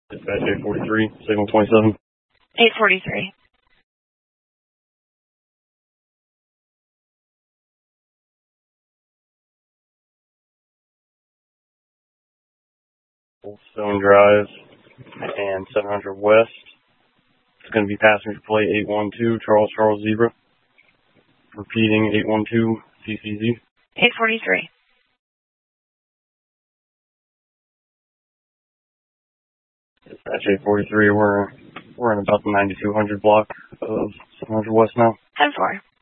Dispatch 843, signal 27. 843. Old Stone Drive and 700 West. It's going to be passenger plate 812, Charles Zebra. Repeating 812, CCZ. 843. Dispatch 843, we're in about the 9200 block of 700 West now. 10-4.